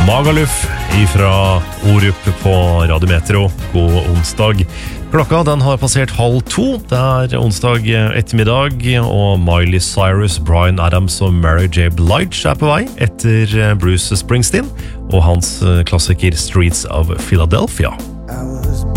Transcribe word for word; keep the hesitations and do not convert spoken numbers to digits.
Magaluf ifra Orup på Radio Metro. God onsdag. Klokka den har passert halv to. Det er onsdag ettermiddag, og Miley Cyrus, Bryan Adams og Mary J. Blige er på vei etter Bruce Springsteen og hans klassiker Streets of Philadelphia.